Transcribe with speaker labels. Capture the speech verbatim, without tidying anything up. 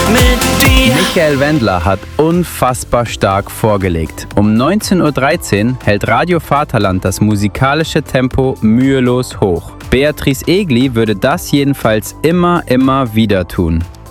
Speaker 1: mit dir.
Speaker 2: Michael Wendler hat unfassbar stark vorgelegt. Um neunzehn Uhr dreizehn hält Radio Vaterland das musikalische Tempo mühelos hoch. Beatrice Egli würde das jedenfalls immer, immer wieder tun.